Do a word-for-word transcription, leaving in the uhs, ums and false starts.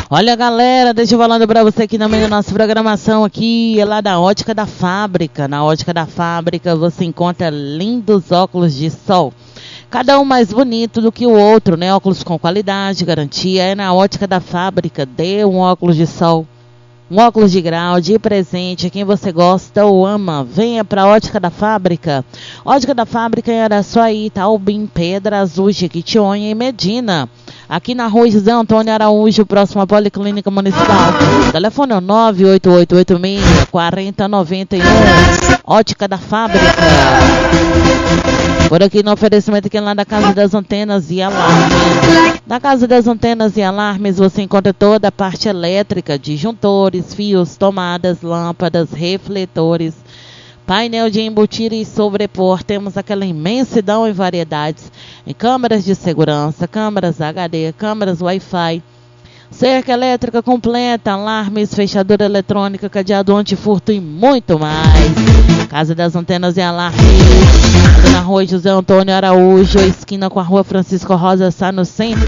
Olha, galera, deixa eu falando pra você aqui na meio da nossa programação aqui, é lá da Ótica da Fábrica. Na Ótica da Fábrica você encontra lindos óculos de sol. Cada um mais bonito do que o outro, né? Óculos com qualidade, garantia. É na Ótica da Fábrica. Dê um óculos de sol, um óculos de grau, de presente a quem você gosta ou ama. Venha para a Ótica da Fábrica. Ótica da Fábrica em Araçuaí, Taubim, Pedra Azul, Jequitinhonha e Medina. Aqui na rua José Antônio Araújo, próximo à Policlínica Municipal. O telefone é o nove oito oito oito seis, quatro zero nove um. Ótica da Fábrica. Por aqui no oferecimento aqui lá da Casa das Antenas e Alarmes. Na Casa das Antenas e Alarmes você encontra toda a parte elétrica, disjuntores, fios, tomadas, lâmpadas, refletores, painel de embutir e sobrepor. Temos aquela imensidão em variedades em câmeras de segurança, câmeras H D, câmeras Wi-Fi, cerca elétrica completa, alarmes, fechadura eletrônica, cadeado antifurto e muito mais. Casa das Antenas e Alarmes, na rua José Antônio Araújo, esquina com a rua Francisco Rosa, está no centro.